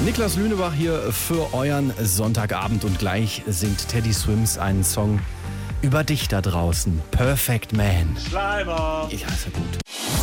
Niklas Lünebach hier für euren Sonntagabend und gleich singt Teddy Swims einen Song über dich da draußen. Perfect Man. Schleimer. Ja, ist ja gut.